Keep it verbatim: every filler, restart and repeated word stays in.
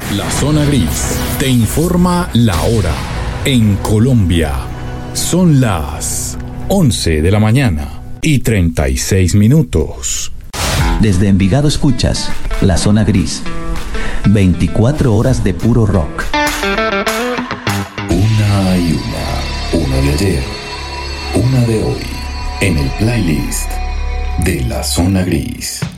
La Zona Gris te informa la hora. En Colombia son las once de la mañana y treinta y seis minutos. Desde Envigado escuchas La Zona Gris. veinticuatro horas de puro rock. Una y una. Una de ayer. Una de hoy. En el playlist de La Zona Gris.